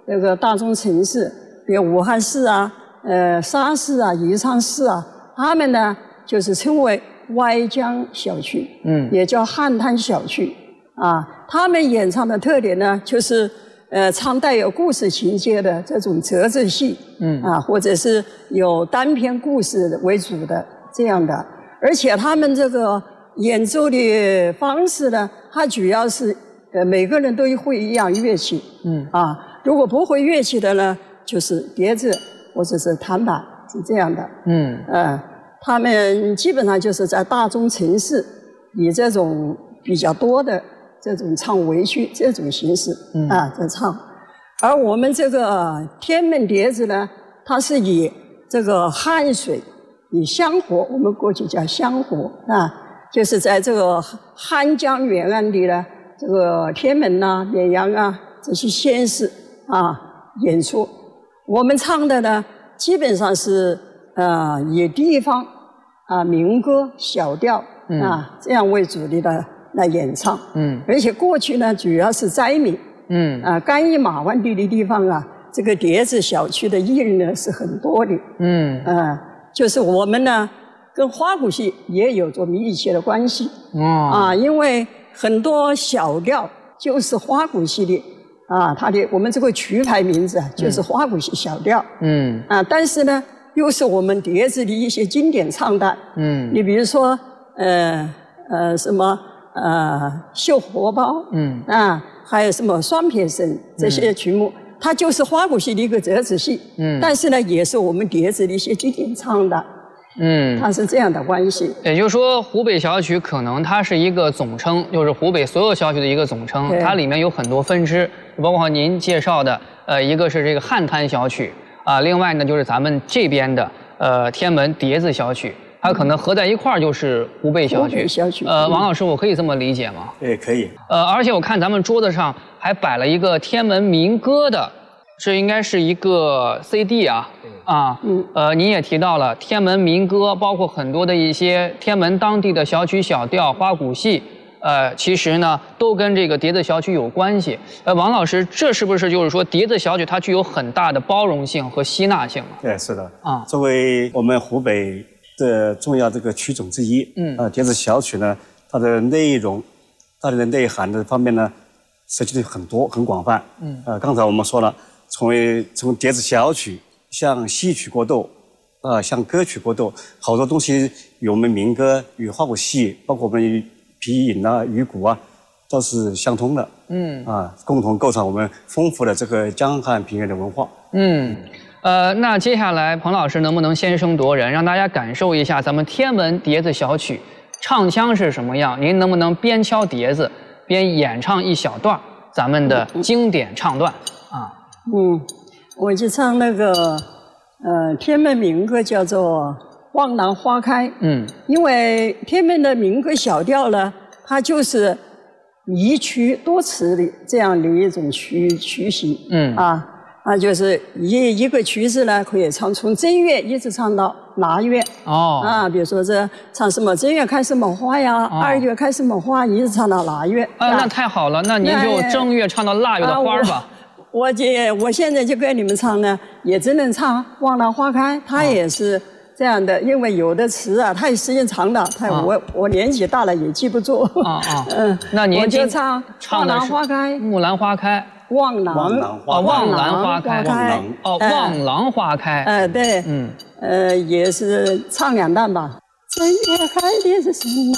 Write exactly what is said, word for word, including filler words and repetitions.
这个大中城市，比如武汉市啊、呃沙市啊、宜昌市啊，他们呢就是称为歪江小区，嗯，也叫汉滩小区啊。他们演唱的特点呢，就是呃唱带有故事情节的这种折子戏，嗯啊，或者是有单篇故事为主的这样的，而且他们这个演奏的方式呢，它主要是呃每个人都会一样乐器，嗯啊，如果不会乐器的呢，就是笛子或者是弹板是这样的，嗯呃，他们基本上就是在大中城市以这种比较多的这种唱围曲这种形式、嗯、啊在唱，而我们这个天门笛子呢，它是以这个汉水以香火，我们过去叫香火啊，就是在这个汉江沿岸的呢，这个天门呐、啊、绵阳啊这些县市啊演出。我们唱的呢，基本上是呃以地方啊民歌、小调、嗯、啊这样为主力的来演唱。嗯，而且过去呢，主要是灾民。嗯啊，甘邑马湾地的地方啊，这个笛子小区的艺人呢是很多的。嗯啊。就是我们呢，跟花鼓戏也有着密切的关系。哦、啊，因为很多小调就是花鼓戏的啊，它的我们这个曲牌名字啊，就是花鼓戏小调。嗯。啊，但是呢，又是我们笛子的一些经典唱段。嗯。你比如说，呃呃，什么呃，绣荷包。嗯。啊，还有什么双撇声这些曲目。嗯，它就是花鼓戏的一个折子戏，嗯，但是呢，也是我们笛子的一些经典唱的，嗯，它是这样的关系。 也就是说，湖北小曲可能它是一个总称，就是湖北所有小曲的一个总称，它里面有很多分支，包括您介绍的，呃，一个是这个汉滩小曲啊，另外呢就是咱们这边的呃天门笛子小曲。它可能合在一块儿就是湖北小曲。 小曲。 呃，王老师，我可以这么理解吗？ 对，可以。 呃，而且我看咱们桌子上还摆了一个天门民歌的，这应该是一个 C D 啊。啊。嗯。呃，您也提到了天门民歌，包括很多的一些天门当地的小曲小调、花鼓戏，呃，其实呢都跟这个笛子小曲有关系。呃，王老师，这是不是就是说笛子小曲它具有很大的包容性和吸纳性呢？ 对，是的。啊，作为我们湖北的重要这个曲种之一，嗯，啊，笛子小曲呢，它的内容、它的内涵的方面呢，涉及的很多、很广泛，嗯，呃，刚才我们说了，从从笛子小曲向戏曲过渡，啊、呃，向歌曲过渡，好多东西与我们民歌、与花鼓戏，包括我们皮影啊、鱼鼓啊，都是相通的，嗯，啊，共同构成我们丰富的这个江汉平原的文化， 嗯。呃，那接下来彭老师能不能先声夺人，让大家感受一下咱们天门笛子小曲唱腔是什么样？您能不能边敲笛子边演唱一小段咱们的经典唱段啊？ 嗯，我就唱那个呃天门民歌，叫做《望兰花开》。嗯，因为天门的民歌小调呢，它就是一曲多词的这样的一种曲曲型。嗯啊。啊，就是一一个曲子呢，可以唱从正月一直唱到腊月。哦。啊，比如说这唱什么正月开什么花呀，哦、二月开什么花，一直唱到腊月。 啊，那太好了，那您就正月唱到腊月的花吧。啊、 我我这我现在就跟你们唱呢，也只能唱《望兰花开》，它也是这样的，因为有的词啊，它时间长了，它我、啊、我年纪大了也记不住。啊啊。嗯， 那您我就唱《望兰花开》。 木兰花开。 望兰， 哦，望兰花开，哦，望兰花开， 呃，对，嗯，呃，也是唱两段吧。正月开的是什么？